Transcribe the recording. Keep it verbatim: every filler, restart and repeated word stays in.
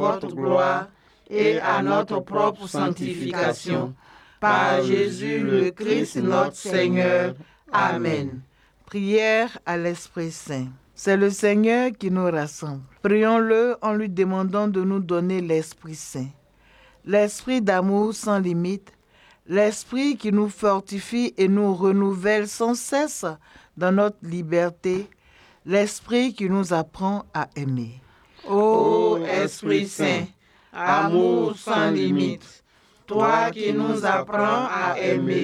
votre gloire et à notre propre sanctification. Par Jésus le Christ notre Seigneur. Amen. Prière à l'Esprit Saint. C'est le Seigneur qui nous rassemble. Prions-le en lui demandant de nous donner l'Esprit Saint. L'Esprit d'amour sans limite, l'Esprit qui nous fortifie et nous renouvelle sans cesse dans notre liberté, l'Esprit qui nous apprend à aimer. Ô Esprit Saint, amour sans limite, toi qui nous apprends à aimer,